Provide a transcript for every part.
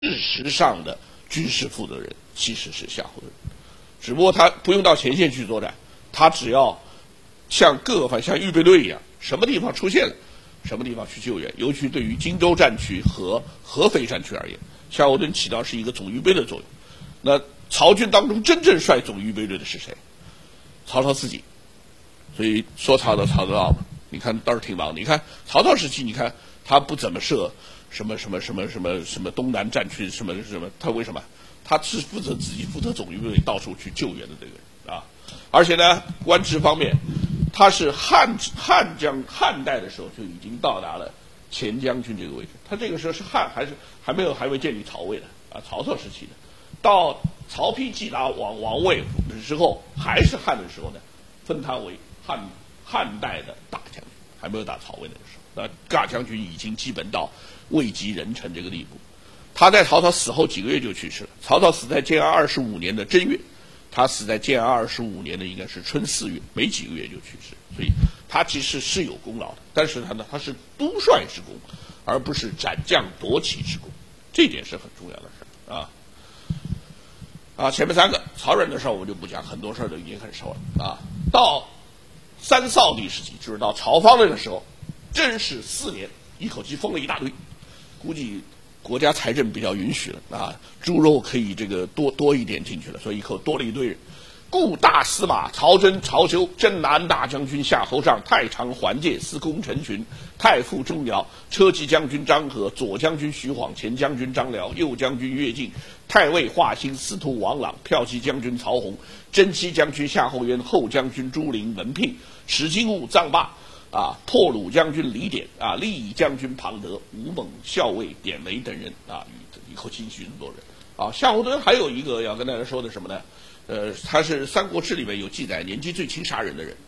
事实上的军事负责人其实是夏侯惇，只不过他不用到前线去作战，他只要像像预备队一样，什么地方出现了，什么地方去救援。尤其对于荆州战区和合肥战区而言，夏侯惇起到是一个总预备的作用。那曹军当中真正率总预备队的是谁？曹操自己。所以说曹操嘛，你看倒是挺忙的。你看曹操时期，你看他不怎么设什么东南战区什么，他为什么？他是负责总预备队到处去救援的这个人啊。而且呢，官职方面，他是汉代的时候就已经到达了前将军这个位置。他这个时候是还没建立曹魏的啊，曹操时期的。到曹丕继达王位之后，还是汉的时候呢，分他为汉代的大将军，还没有打曹魏那个时候。大将军已经基本到位极人臣这个地步。他在曹操死后几个月就去世了。曹操死在建安25年的正月，他死在建安25年的应该是春4月，没几个月就去世。所以他其实是有功劳的，但是他是督帅之功，而不是斩将夺旗之功，这点是很重要的事啊。前面3个曹仁的事儿我们就不讲，很多事儿都已经很熟了啊。到三少帝时期，就是到曹芳那个时候，正是4年，一口气封了一大堆，估计国家财政比较允许了啊，猪肉可以这个多一点进去了，所以以后多了一堆人。故大司马曹真、曹休、征南大将军夏侯尚、太常桓介、司空陈群、太傅钟繇、车骑将军张合、左将军徐晃、前将军张辽、右将军乐进、太尉华歆、司徒王朗、骠骑将军曹洪、征西将军夏侯渊、后将军朱灵、文聘、史金吾、臧霸破虏将军李典利益将军庞德、吴猛校尉典韦等人一口气许多人夏侯惇还有一个要跟大家说的什么呢？他是《三国志》里面有记载年纪最轻杀人的人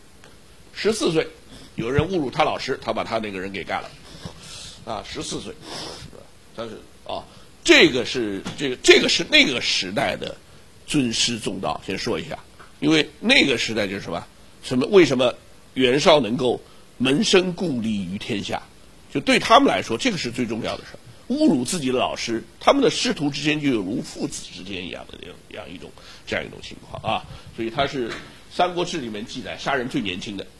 ，14岁，有人侮辱他老师，他把他那个人给干了，14岁，但是这个是那个时代的尊师重道。先说一下，因为那个时代就是为什么袁绍能够门生故吏于天下，就对他们来说，这个是最重要的事。侮辱自己的老师，他们的师徒之间就有如父子之间一样的这样一种情况所以他是《三国志》里面记载杀人最年轻的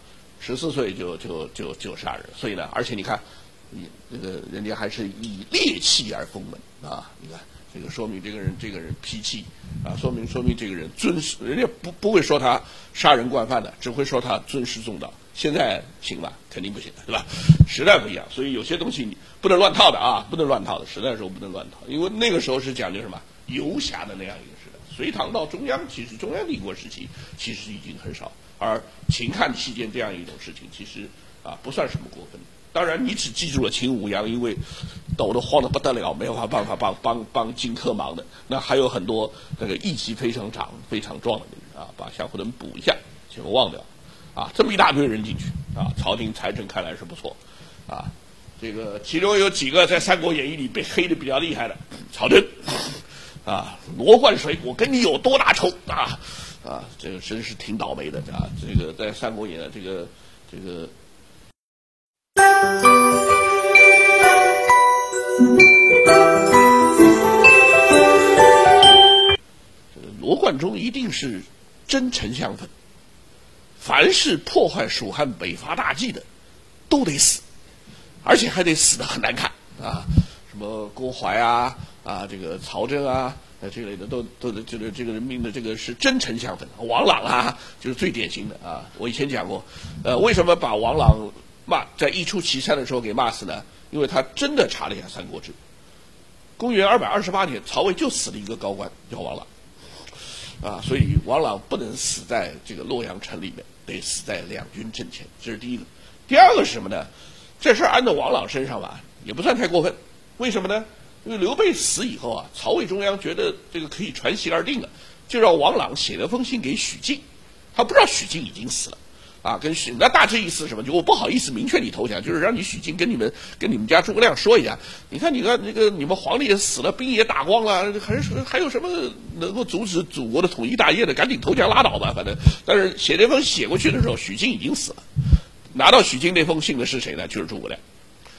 14岁就杀人。所以呢，而且你看，这个人家还是以烈气而封门你看这个说明这个人脾气说明这个人尊师，人家不会说他杀人惯犯的，只会说他尊师重道。现在行吧？肯定不行，对吧？时代不一样，所以有些东西你不能乱套的不能乱套的。时代的时候不能乱套，因为那个时候是讲究什么游侠的那样一个时代。隋唐到中央，其实中央帝国时期其实已经很少，而秦汉期间这样一种事情，其实不算什么过分。当然，你只记住了秦舞阳，因为抖得慌得不得了，没有办法帮荆轲忙的。那还有很多那个义气非常壮的人把夏侯惇补一下，结果忘掉了。这么一大堆人进去朝廷财政看来是不错这个其中有几个在《三国演义》里被黑的比较厉害的，曹真罗贯水，我跟你有多大仇这个真是挺倒霉的这个在《三国演义》这个罗贯中一定是真丞相粉。凡是破坏蜀汉北伐大计的，都得死，而且还得死得很难看什么郭淮这个曹真这类的都就是这个人命的这个是真丞相粉。王朗就是最典型的我以前讲过，为什么把王朗在一出祁山的时候给骂死呢？因为他真的查了一下《三国志》，公元228年，曹魏就死了一个高官叫王朗。所以王朗不能死在这个洛阳城里面，得死在两军阵前，这是第一个。第二个是什么呢？这事安到王朗身上也不算太过分。为什么呢？因为刘备死以后曹魏中央觉得这个可以传习而定了，就让王朗写了封信给许靖。他不知道许靖已经死了那大致意思是什么？就我不好意思明确你投降，就是让你许靖跟你们家诸葛亮说一下，你看你们皇帝也死了，兵也打光了，还有什么能够阻止祖国的统一大业的？赶紧投降拉倒吧，反正。但是写这封写过去的时候，许靖已经死了。拿到许靖那封信的是谁呢？就是诸葛亮。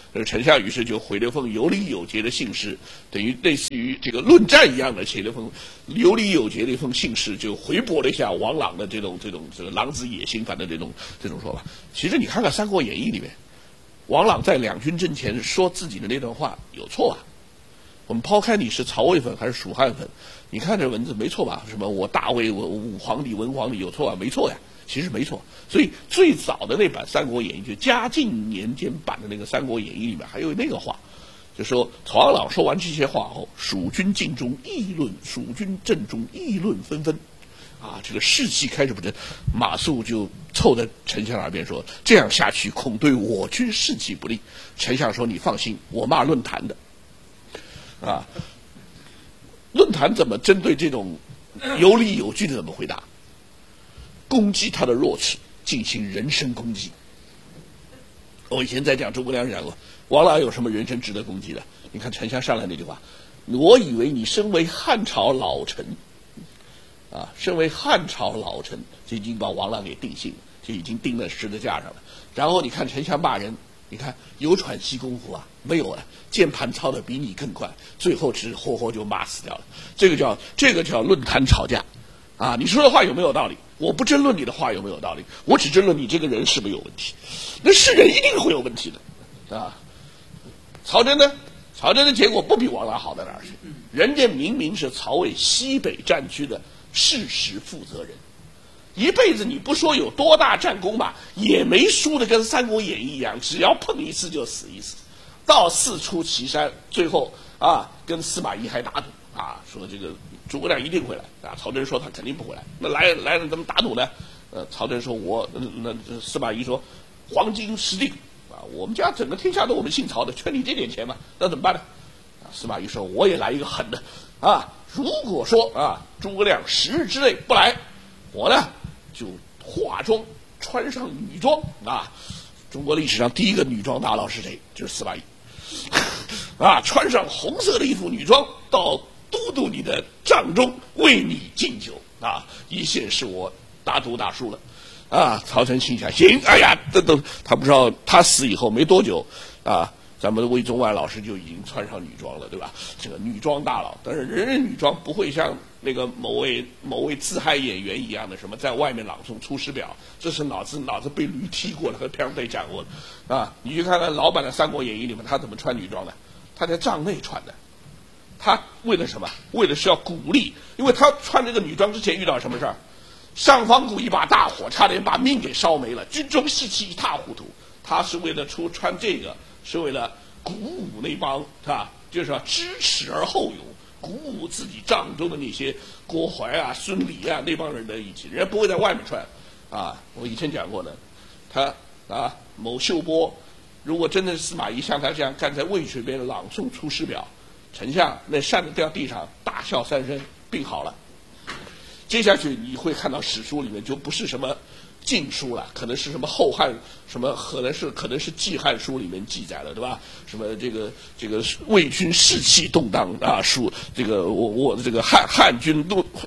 丞相于是就回了封有礼有节的信诗，等于类似于这个论战一样的写了封有礼有节的一封信诗，就回驳了一下王朗的这种狼子野心，反正这种说法。其实你看看《三国演义》里面，王朗在两军阵前说自己的那段话有错吧？我们抛开你是曹魏粉还是蜀汉粉，你看这文字没错吧？什么我大魏我武皇帝文皇帝有错啊？没错呀，其实没错。所以最早的那版《三国演义》就嘉靖年间版的那个《三国演义》里面还有那个话，就说曹王朗说完这些话后，蜀军阵中议论纷纷。啊，这个士气开始不振，马谡就凑在丞相耳边说：“这样下去，恐对我军士气不利。”丞相说：“你放心，我骂论坛的。”啊，论坛怎么针对这种有理有据的怎么回答？攻击他的弱势，进行人身攻击。我以前在讲诸葛亮讲过，王朗有什么人身值得攻击的？你看丞相上来那句话：“我以为你身为汉朝老臣。”啊，身为汉朝老臣，就已经把王朗给定性了，就已经钉在十字架上了。然后你看丞相骂人，你看有喘息功夫啊？没有啊，键盘操的比你更快，最后只活活就骂死掉了。这个叫论坛吵架，啊，你说的话有没有道理？我不争论你的话有没有道理，我只争论你这个人是不是有问题。那是人一定会有问题的，啊。曹真呢？曹真的结果不比王朗好在哪儿去？人家明明是曹魏西北战区的事实负责人，一辈子你不说有多大战功吧，也没输的跟《三国演义》一样，只要碰一次就死一次。到四出祁山，最后啊，跟司马懿还打赌啊，说这个诸葛亮一定会来啊。曹真说他肯定不会来，那来了怎么打赌呢？曹真说那司马懿说黄金实定啊，我们家整个天下都我们姓曹的，缺你这点钱嘛，那怎么办呢？啊，司马懿说我也来一个狠的啊。如果说啊，诸葛亮10日之内不来，我呢就化妆穿上女装啊。中国历史上第一个女装大佬是谁？就是司马懿啊，穿上红色的一副女装到都督你的帐中为你敬酒啊，一显示我打赌打输了啊。曹真心想行，哎呀，他不知道他死以后没多久啊。咱们的魏宗万老师就已经穿上女装了，对吧？这个女装大佬，但是人人女装不会像那个某位自嗨演员一样的什么在外面朗诵《出师表》，这是脑子被驴踢过了，和平常被讲过的啊！你去看看老版的《三国演义》里面，他怎么穿女装的？他在帐内穿的。他为了什么？为了是要鼓励，因为他穿这个女装之前遇到什么事儿？上方谷一把大火，差点把命给烧没了，军中士气一塌糊涂。他是为了穿这个。是为了鼓舞那帮是吧？就是要知耻而后勇，鼓舞自己帐中的那些郭淮啊、孙礼啊那帮人的义气，人家不会在外面穿啊。我以前讲过的，他啊某秀波，如果真的是司马懿像他这样站在渭水边朗诵《出师表》，丞相那扇子掉地上，大笑3声，病好了。接下去你会看到史书里面就不是什么禁书了，可能是什么后汉什么，可能是记汉书里面记载了，对吧？什么这个魏军士气动荡啊，这个我这个汉军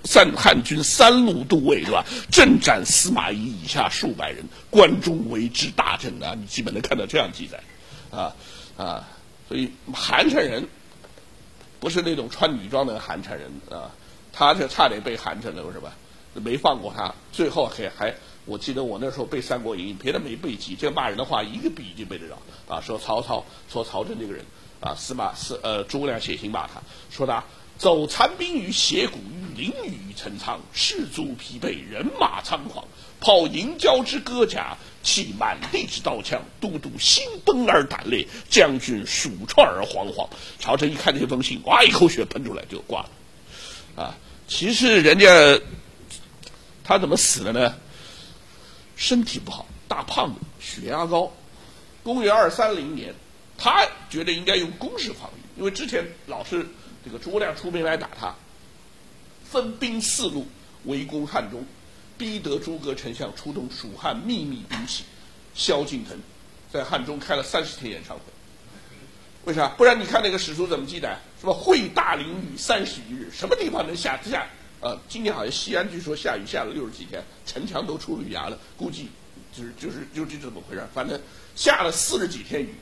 3路都尉，对吧？阵斩司马懿以下数百人，关中为之大震啊！你基本能看到这样记载，所以寒碜人不是那种穿女装的寒碜人啊。他这差点被寒碜了，是吧？没放过他，最后还，我记得我那时候背《三国演义》，别的没背齐，这个骂人的话一个比一个背得着啊！说曹真这个人啊，诸葛亮写信骂他，说他走残兵于斜谷，淋雨于陈仓，士卒疲惫，人马仓皇，炮迎交之戈甲，弃满地之刀枪，都督心崩而胆裂，将军鼠窜而惶惶。曹真一看这封信，哇，一口血喷出来就挂了。啊，其实人家他怎么死的呢？身体不好，大胖子，血压高。公元230年，他觉得应该用攻势防御，因为之前老是这个诸葛亮出兵来打他，分兵4路围攻汉中，逼得诸葛丞相出动蜀汉秘密兵器，萧敬腾在汉中开了30天演唱会。为啥？不然你看那个史书怎么记载？什么会大淋雨31日，什么地方能下？今年好像西安据说下雨下了60几天，城墙都出绿芽了，估计就是这么回事。反正下了40几天雨，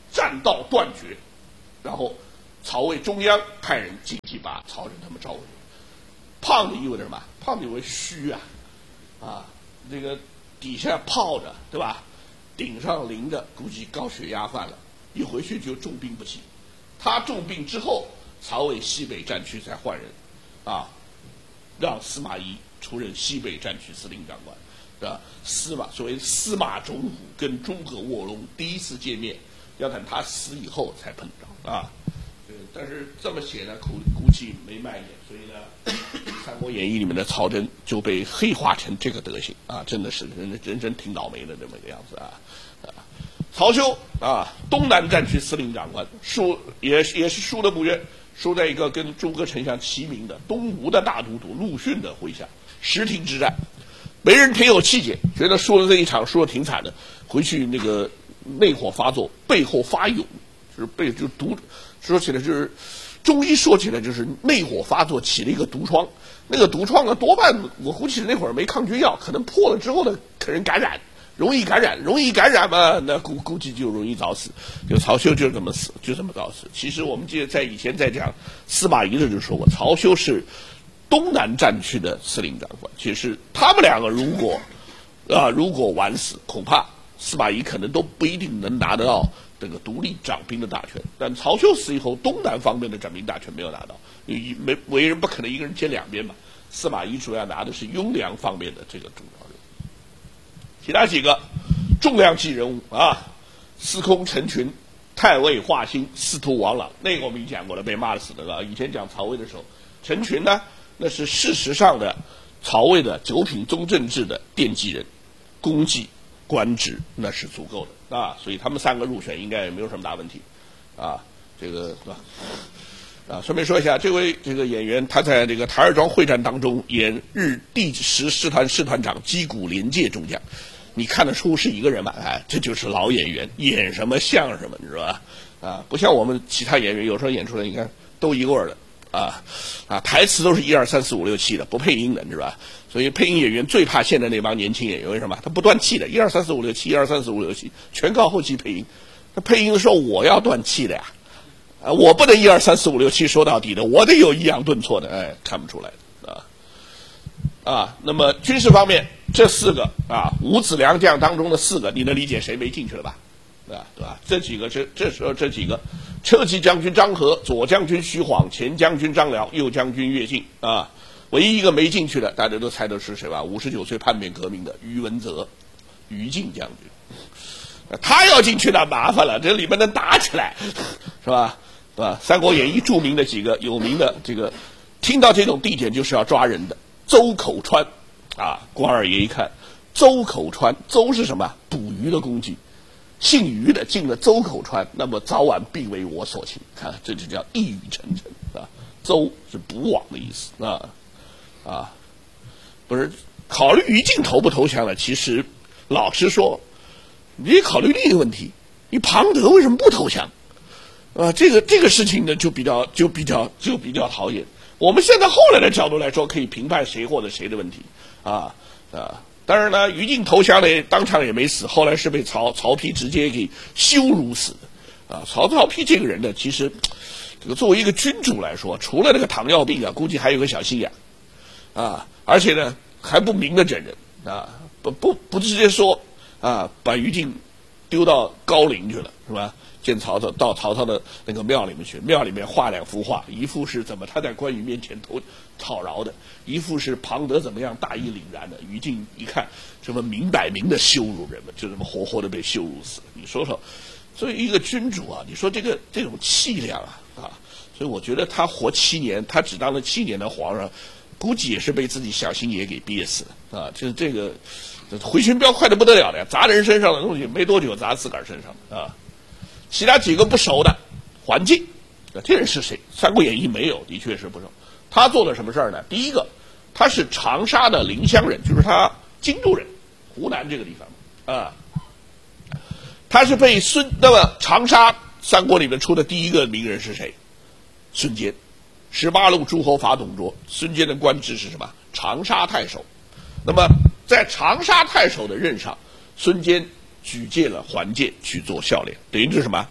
战道断绝，然后曹魏中央派人进去把曹仁他们召回。胖子意味着什么？胖子意味着虚啊，这个底下泡着，对吧？顶上淋着，估计高血压犯了，一回去就重病不起。他重病之后，曹魏西北战区才换人，让司马懿出任西北战区司令长官。所谓司马种虎跟诸葛卧龙第一次见面，要等他死以后才碰着啊。但是这么写呢，估计没卖点，所以呢，《三国演义》里面的曹真就被黑化成这个德行啊，真的是人挺倒霉的这么一个样子啊。曹休东南战区司令长官，也是输的不冤，输在一个跟诸葛丞相齐名的东吴的大都督陆逊的麾下。石亭之战，没人挺有气节，觉得输了这一场，输的挺惨的，回去那个内火发作，背后发痈，就毒，说起来就是中医说起来就是内火发作起了一个毒疮，那个毒疮呢多半我估计那会儿没抗菌药，可能破了之后呢可能感染，容易感染嘛，那估计就容易早死。就曹休就这么死，就这么早死。其实我们记得在以前在讲司马懿的就说过，曹休是东南战区的司令长官。其实他们两个如果晚死，恐怕司马懿可能都不一定能拿得到这个独立掌兵的大权。但曹休死以后，东南方面的掌兵大权没有拿到，为人不可能一个人兼两边嘛。司马懿主要拿的是雍凉方面的这个重要任务。其他几个重量级人物司空陈群、太尉华歆、司徒王朗，那个我们已经讲过了，被骂死的以前讲曹魏的时候，陈群呢，那是事实上的曹魏的九品宗正制的奠基人，功绩官职那是足够的所以他们三个入选应该也没有什么大问题这个顺便说一下，这位这个演员他在这个台儿庄会战当中演第10师团师团长击鼓连介中将，你看得出是一个人吧？这就是老演员，演什么像什么，你知道吧？不像我们其他演员有时候演出来，你看都一个味儿的台词都是1、2、3、4、5、6、7的，不配音的，你知道吧？所以配音演员最怕现在那帮年轻演员，为什么？他不断气的，1、2、3、4、5、6、7，1、2、3、4、5、6、7，全靠后期配音。他配音的时候，我要断气的呀。我不能1、2、3、4、5、6、7说到底的，我得有抑扬顿挫的，看不出来那么军事方面，这4个5子良将当中的4个，你能理解谁没进去了吧？对吧？这几个车骑将军张合、左将军徐晃、前将军张辽、右将军乐进唯一一个没进去的，大家都猜得是谁吧？59岁叛变革命的于文泽、于禁将军。他要进去那麻烦了，这里面能打起来，是吧？对吧？《三国演义》著名的几个有名的这个，听到这种地点就是要抓人的。邹口川关二爷一看，邹口川，邹是什么？捕鱼的工具。姓于的进了邹口川，那么早晚必为我所擒。看，这就叫一语成谶邹是捕网的意思不是考虑于禁投不投降了。其实老实说，你也考虑另一个问题，你庞德为什么不投降？这个事情呢，就比较讨厌。我们现在后来的角度来说，可以评判谁或者谁的问题当然呢，于禁投降呢，当场也没死，后来是被曹丕直接给羞辱死的曹丕这个人呢，其实这个作为一个君主来说，除了那个糖尿病估计还有个小心眼而且呢还不明着整人不直接说把于禁丢到高陵去了，是吧？见曹操到曹操的那个庙里面去，庙里面画2幅画，一幅是怎么他在关羽面前讨饶的，一幅是庞德怎么样大义凛然的。于禁一看，这么明摆明的羞辱人们，就这么活活的被羞辱死了。你说说，作为一个君主你说这种气量所以我觉得他活7年，他只当了7年的皇上，估计也是被自己小心眼给憋死的就是这个回旋镖快得不得了的，砸人身上的东西没多久砸自个儿身上其他几个不熟的，桓敬这人是谁？《三国演义》没有，的确是不熟。他做了什么事儿呢？第一个，他是长沙的临湘人，就是他荆州人，湖南这个地方他是被那么长沙三国里面出的第一个名人是谁？孙坚。18路诸侯伐董卓，孙坚的官职是什么？长沙太守。那么在长沙太守的任上，孙坚举荐了桓建去做孝廉，等于是什么？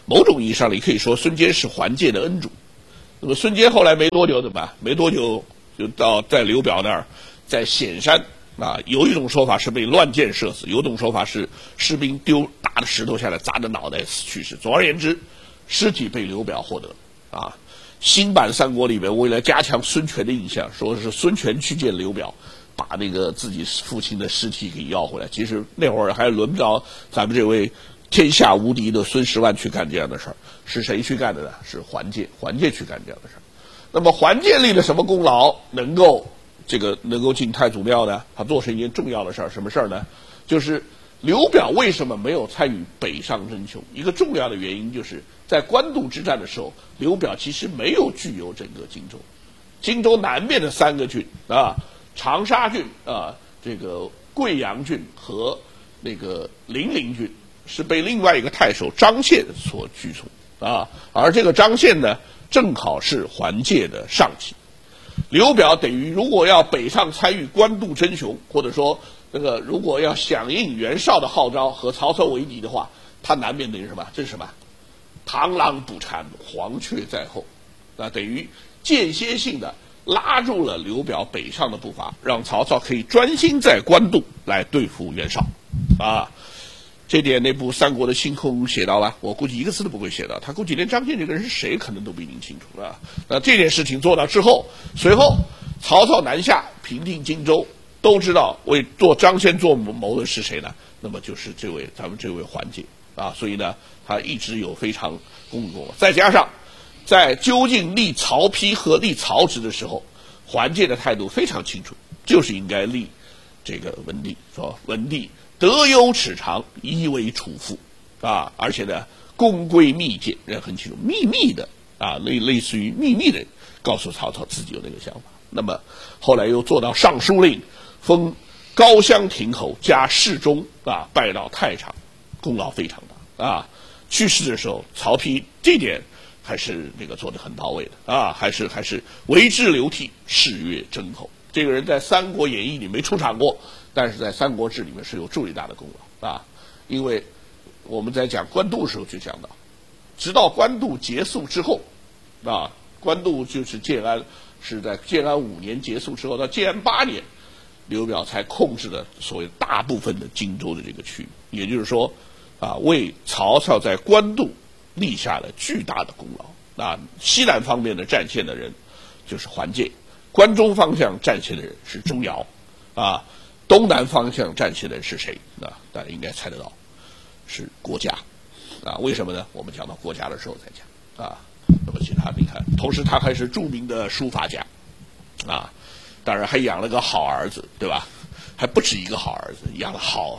某种意义上，你可以说孙坚是桓界的恩主。那么孙坚后来没多久怎么办？没多久就到在刘表那儿，在显山有一种说法是被乱箭射死，有一种说法是士兵打的石头下来砸着脑袋去世。总而言之，尸体被刘表获得新版三国里面为了加强孙权的印象，说是孙权去见刘表，把那个自己父亲的尸体给要回来。其实那会儿还轮不着咱们这位天下无敌的孙十万去干这样的事儿，是谁去干的呢？是桓界去干这样的事儿。那么桓界立了什么功劳，能够进太祖庙呢？他做成一件重要的事儿，什么事儿呢？就是刘表为什么没有参与北上征匈？一个重要的原因就是在官渡之战的时候，刘表其实没有据有整个荆州。荆州南面的3个郡长沙郡这个贵阳郡和那个零陵郡是被另外一个太守张宪所居从而这个张宪呢，正好是桓界的上级。刘表等于如果要北上参与官渡征匈，或者说如果要响应袁绍的号召和曹操为敌的话，他南边等于什么？这是什么？螳螂捕蝉，黄雀在后，等于间歇性的拉住了刘表北上的步伐，让曹操可以专心在官渡来对付袁绍这点那部《三国的星空》写到吧，我估计一个字都不会写到，他估计连张宪这个人是谁可能都比您清楚那这件事情做到之后，随后曹操南下平定荆州，都知道为做张宪做谋的是谁呢？那么就是咱们这位桓界所以呢，他一直有非常功功。再加上在究竟立曹丕和立曹植的时候，桓界的态度非常清楚，就是应该立这个文帝，说文帝德优齿长，宜为楚父而且呢，公归密谏，人很清楚，秘密的类似于秘密的告诉曹操自己有那个想法。那么后来又做到尚书令，封高乡亭侯，加侍中拜到太常，功劳非常大去世的时候，曹丕这点还是做得很到位的还是为之流涕，谥曰真侯。这个人在《三国演义》里没出场过，但是在《三国志》里面是有最大的功劳因为我们在讲官渡的时候就讲到，直到官渡结束之后官渡就是是在建安5年结束之后，到建安8年，刘表才控制了所谓大部分的荆州的这个区域，也就是说为曹操在官渡立下了巨大的功劳西南方面的战线的人就是桓界，关中方向战线的人是钟繇东南方向战线的人是谁大家应该猜得到，是郭嘉为什么呢？我们讲到郭嘉的时候再讲那么其他你看，同时他还是著名的书法家当然还养了个好儿子，对吧？还不止一个好儿子，养了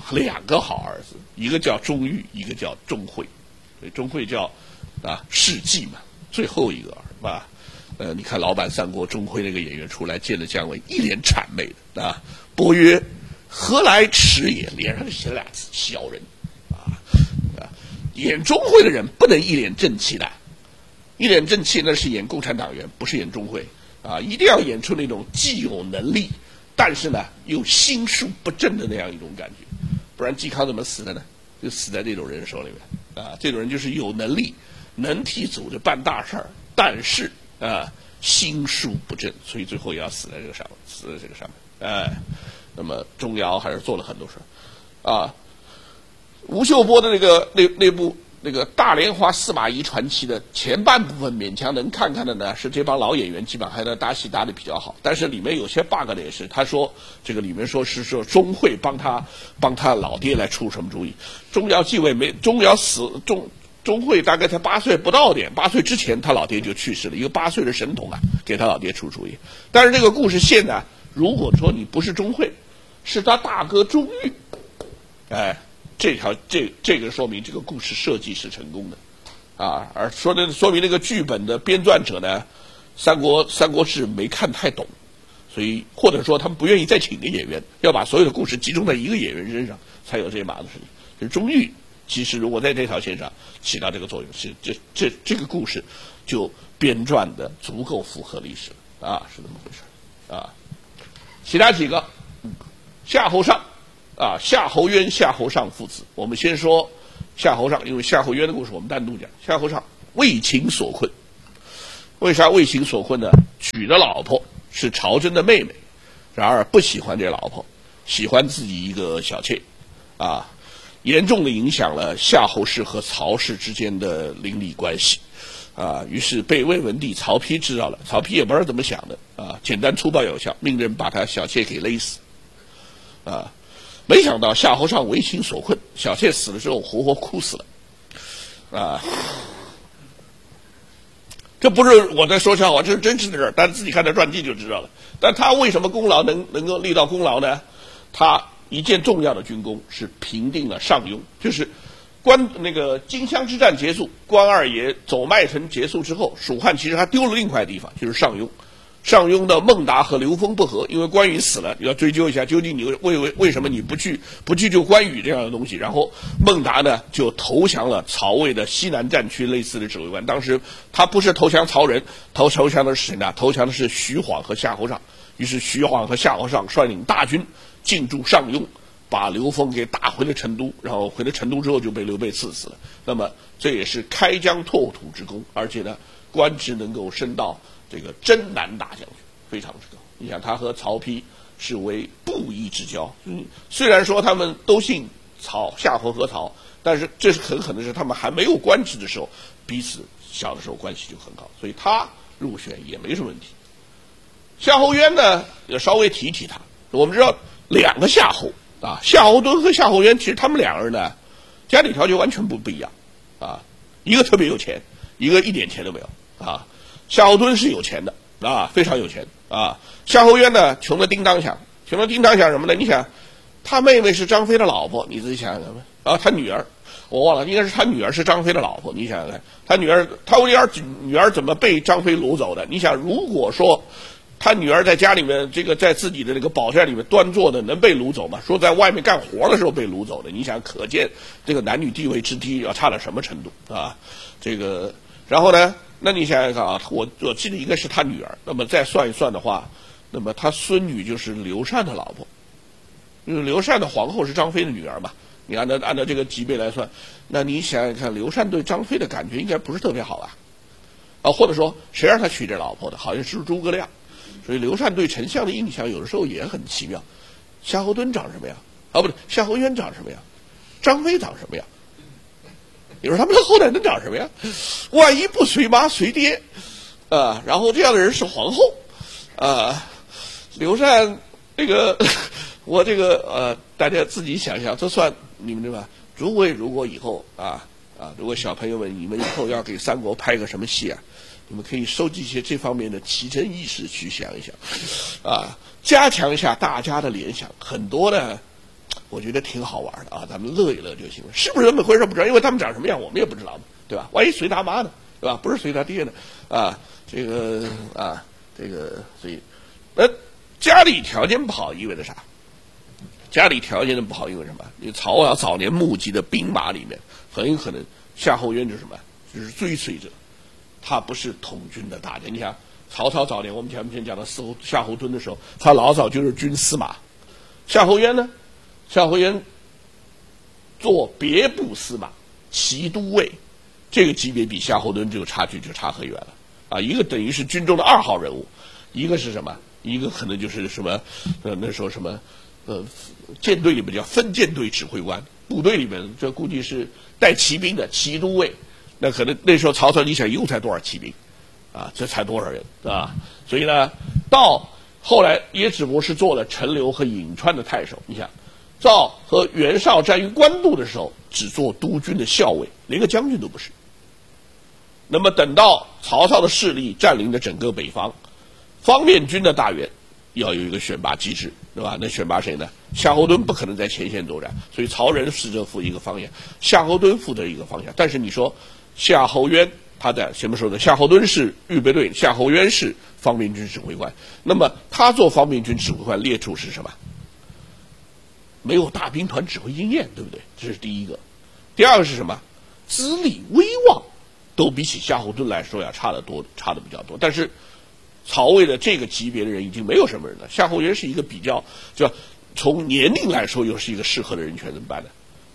2个好儿子，一个叫钟毓，一个叫钟会。所以钟会叫世纪嘛，最后一个你看老版三国钟会那个演员出来见了姜维，一脸谄媚的伯曰何来耻也，脸上写了2字小人演钟会的人不能一脸正气的，一脸正气那是演共产党员，不是演钟会一定要演出那种既有能力但是呢又心术不正的那样一种感觉，不然嵇康怎么死的呢？就死在这种人手里面这种人就是有能力能替组织办大事儿，但是心术不正，所以最后也要死在这个上面那么钟繇还是做了很多事吴秀波的那部大莲花司马懿传奇的前半部分勉强能看的呢，是这帮老演员基本上还能搭戏搭得比较好，但是里面有些 bug 的也是，他说这个里面说钟会帮他老爹来出什么主意，钟繇继位钟繇死钟会大概才8岁不到点，8岁之前他老爹就去世了，一个8岁的神童给他老爹出主意。但是这个故事线呢，如果说你不是钟会，是他大哥钟毓，这个说明这个故事设计是成功的而说明那个剧本的编撰者呢，三国志没看太懂，所以或者说他们不愿意再请个演员，要把所有的故事集中在一个演员身上，才有这码的事情。这钟毓其实如果在这条线上起到这个作用，是这个故事就编撰的足够符合历史是这么回事其他几个夏侯尚夏侯渊、夏侯尚父子，我们先说夏侯尚，因为夏侯渊的故事我们单独讲。夏侯尚为情所困，为啥为情所困呢？娶的老婆是曹真的妹妹，然而不喜欢这老婆，喜欢自己一个小妾，啊，严重的影响了夏侯氏和曹氏之间的邻里关系。啊，于是被魏文帝曹丕知道了，曹丕也不知道怎么想的啊，简单粗暴有效，命人把他小妾给勒死。啊，没想到夏侯尚为情所困，小妾死了之后活活哭死了。啊，这不是我在说笑话，这是真实的事儿，大家自己看这传记就知道了。但他为什么功劳能够立到功劳呢？他一件重要的军功是平定了上庸，就是那个荆襄之战结束，关二爷走麦城结束之后，蜀汉其实还丢了另一块地方，就是上庸。上庸的孟达和刘封不和，因为关羽死了，要追究一下究竟你为什么你不去救关羽这样的东西。然后孟达呢就投降了曹魏的西南战区类似的指挥官。当时他不是投降曹仁，投降的是谁呢？投降的是徐晃和夏侯尚。于是徐晃和夏侯尚率领大军进驻上庸，把刘封给打回了成都，然后回了成都之后就被刘备刺死了。那么这也是开疆拓土之功，而且呢官职能够升到这个征南大将军，非常之高。你想他和曹丕是为布衣之交，虽然说他们都姓曹，夏侯和曹，但是这是很可能是他们还没有官职的时候，彼此小的时候关系就很好，所以他入选也没什么问题。夏侯渊呢，也稍微提提他。我们知道两个夏侯啊，夏侯惇和夏侯渊，其实他们两个人呢，家里条件完全不一样啊。一个特别有钱，一个一点钱都没有啊。夏侯惇是有钱的啊，非常有钱啊。夏侯渊呢，穷的叮当响，穷的叮当响什么呢？你想，他妹妹是张飞的老婆，你自己想想看吧。啊，他女儿，我忘了，应该是他女儿是张飞的老婆。你想想看，他女儿怎么被张飞掳走的？你想，如果说他女儿在家里面，这个在自己的这个宝殿里面端坐的，能被掳走吗？说在外面干活的时候被掳走的，你想，可见这个男女地位之低要差到什么程度啊？这个，然后呢，那你想想看啊，我记得应该是他女儿，那么再算一算的话，那么他孙女就是刘禅的老婆，因为刘禅的皇后是张飞的女儿嘛。你按照这个级别来算，那你想想看，刘禅对张飞的感觉应该不是特别好吧？啊，或者说谁让他娶这老婆的？好像是诸葛亮。所以刘禅对丞相的印象有的时候也很奇妙。夏侯惇长什么样？啊，不对，夏侯渊长什么样？张飞长什么样？你说他们的后代能长什么样？万一不随妈随爹，然后这样的人是皇后，刘禅这个，我这个大家自己想想，这算你们对吧？如果以后如果小朋友们你们以后要给三国拍个什么戏啊？你们可以收集一些这方面的奇珍异事去想一想，加强一下大家的联想。很多呢，我觉得挺好玩的啊，咱们乐一乐就行了。是不是这么回事不知道，因为他们长什么样我们也不知道嘛，对吧？万一随他妈呢，对吧？不是随他爹呢，所以，家里条件不好意味着啥？家里条件的不好意味着什么？你曹早年募集的兵马里面，很有可能夏侯渊就是什么？就是追随者。他不是统军的大将。你想，曹操早年我们前面讲到夏侯惇的时候，他老早就是军司马。夏侯渊呢？夏侯渊做别部司马、骑都尉，这个级别比夏侯惇这个差距就差很远了啊！一个等于是军中的2号人物，一个是什么？一个可能就是什么？那时候什么？舰队里面叫分舰队指挥官，部队里面这估计是带骑兵的骑都尉。那可能那时候曹操，你想又才多少骑兵啊？这才多少人啊？所以呢，到后来也只不过是做了陈留和颍川的太守。你想，赵和袁绍战于官渡的时候，只做督军的校尉，连个将军都不是。那么等到曹操的势力占领了整个北方，方面军的大员要有一个选拔机制，对吧？那选拔谁呢？夏侯惇不可能在前线作战，所以曹仁负责一个方向，夏侯惇负责一个方向。但是你说夏侯渊他在什么时候呢？夏侯惇是预备队，夏侯渊是方面军指挥官。那么他做方面军指挥官，列处是什么？没有大兵团指挥经验，对不对？这是第一个。第二个是什么？资历威望都比起夏侯惇来说要差得比较多。但是曹魏的这个级别的人已经没有什么人了。夏侯渊是一个比较，就从年龄来说又是一个适合的人选，怎么办呢？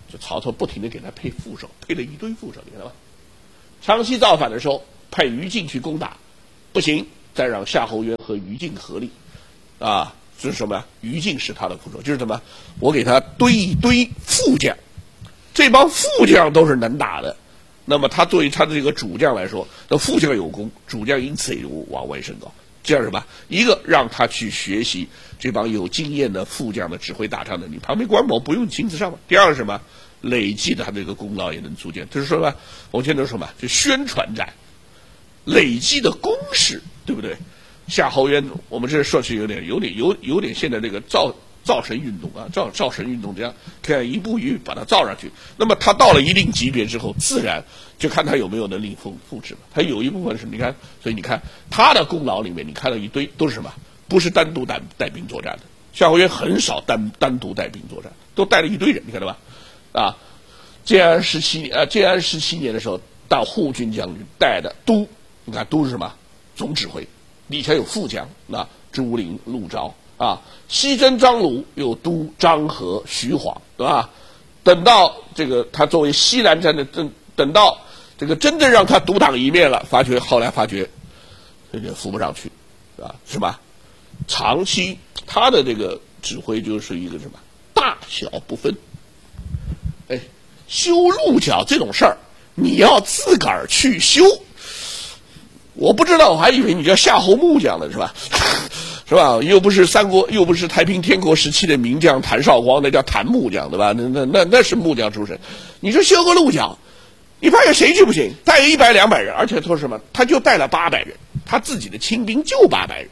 就曹操不停地给他配副手，配了一堆副手，你看到吗？长期造反的时候，派于禁去攻打，不行，再让夏侯渊和于禁合力，啊，这是什么？于禁是他的副手，就是什么？我给他堆一堆副将，这帮副将都是能打的。那么他作为他的这个主将来说，那副将有功，主将因此也就往外升高。这样什么？一个让他去学习这帮有经验的副将的指挥打仗能力，旁边关某不用亲自上嘛。第二是什么？累积的他这个功劳也能逐渐，就是说呢，我们现在说什么？就宣传战，累积的攻势，对不对？夏侯渊，我们这说是有点现在这个造神运动啊，造神运动这样，看一步一步把它造上去。那么他到了一定级别之后，自然就看他有没有能力复制嘛。他有一部分是你看，所以你看他的功劳里面，你看到一堆都是什么？不是单独带兵作战的。夏侯渊很少单独带兵作战，都带了一堆人，你看到吧？啊，建安17年的时候，当护军将军带的都，你看都是什么？总指挥，底下有副将，那朱灵、陆昭啊，西征张鲁有都张合、徐晃，对吧？等到这个他作为西南战的等到这个真正让他独当一面了，后来发觉这个扶不上去，啊，是吧？长期他的这个指挥就是一个什么大小不分。哎，修鹿角这种事儿，你要自个儿去修，我不知道，我还以为你叫夏侯木匠呢，是吧？是吧？又不是太平天国时期的名将谭绍光，那叫谭木匠，对吧？那是木匠出身。你说修个鹿角，你发现谁去不行？带100、200人，而且他说什么？他就带了800人，他自己的亲兵就800人。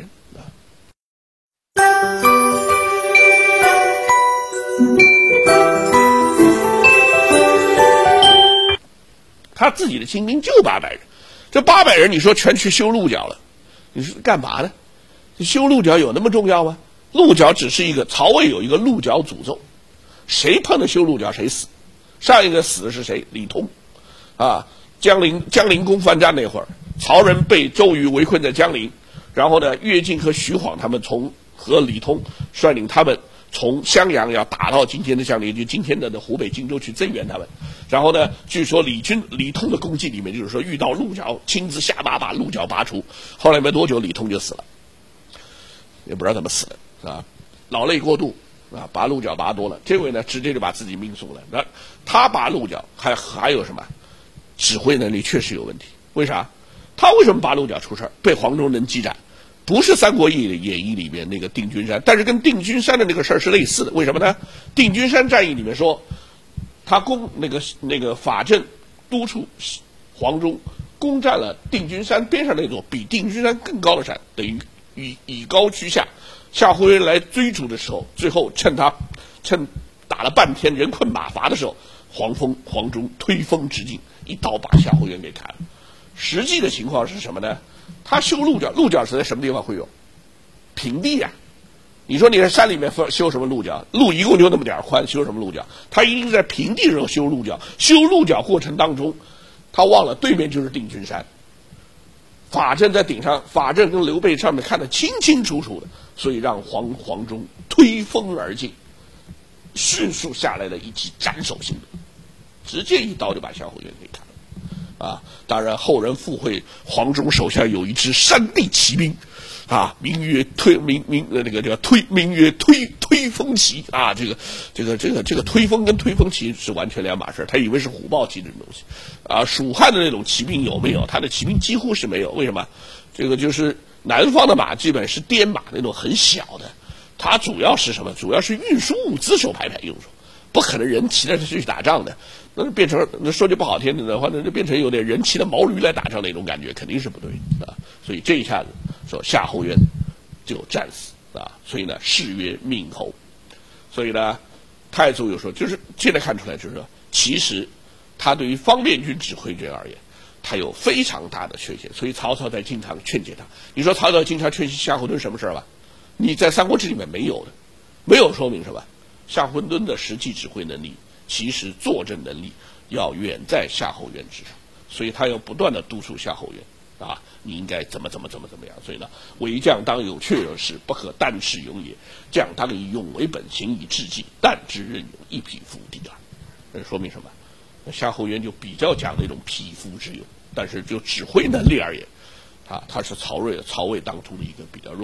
他自己的亲兵就800人，这800人你说全去修鹿角了，你是干嘛呢？修鹿角有那么重要吗？鹿角只是一个曹魏有一个鹿角诅咒，谁碰到修鹿角谁死。上一个死的是谁？李通，啊，江陵攻范战那会儿，曹人被周瑜围困在江陵，然后呢，乐进和徐晃他们和李通率领他们从襄阳要打到今天的襄陵，就今天的湖北荆州去增援他们。然后呢，据说李通的功绩里面就是说遇到鹿角，亲自下马把鹿角拔出。后来没多久，李通就死了，也不知道怎么死的啊，劳累过度啊，把鹿角拔多了。这位呢，直接就把自己命送了。那他拔鹿角还有什么？指挥能力确实有问题。为啥？他为什么拔鹿角出事？被黄忠能击斩。不是《三国演义》里面那个定军山，但是跟定军山的那个事儿是类似的。为什么呢？定军山战役里面说，他攻那个法正督促黄忠攻占了定军山边上那座比定军山更高的山，等于以高居下。夏侯渊来追逐的时候，最后趁打了半天人困马乏的时候，黄忠推风直进，一刀把夏侯渊给砍了。实际的情况是什么呢？他修鹿角是在什么地方会用？平地啊！你说你在山里面修什么鹿角？路一共就那么点宽，修什么鹿角？他一定是在平地上修鹿角。修鹿角过程当中，他忘了对面就是定军山，法正在顶上，法正跟刘备上面看得清清楚楚的，所以让黄忠推风而进，迅速下来了一击斩首性的，直接一刀就把夏侯渊给砍了。啊，当然后人附会黄忠手下有一支山地骑兵，啊，名曰推风骑啊，这个推风跟推风骑是完全两码事，他以为是虎豹骑这种东西，啊，蜀汉的那种骑兵有没有？他的骑兵几乎是没有，为什么？这个就是南方的马基本是滇马那种很小的，它主要是什么？主要是运输物资手排用处，不可能人骑着去打仗的。那变成那说句不好听的话，那就变成有点人骑的毛驴来打仗那种感觉，肯定是不对啊。所以这一下子说夏侯渊就战死啊，所以呢谥曰命侯。所以呢，太祖有说，就是现在看出来，就是说，其实他对于方便军指挥权而言，他有非常大的缺陷。所以曹操在经常劝诫他。你说曹操经常劝夏侯惇什么事儿吧？你在《三国志》里面没有的，没有说明什么？夏侯惇的实际指挥能力，其实作战能力要远在夏侯渊之上，所以他要不断的督促夏侯渊啊，你应该怎么样。所以呢，为将当有阙有事，不可单持勇也。将当以勇为本，行以智计，但知任勇，一匹夫敌耳。 说明什么？夏侯渊就比较讲那种匹夫之勇，但是就指挥能力而言，他是曹魏当初的一个比较弱。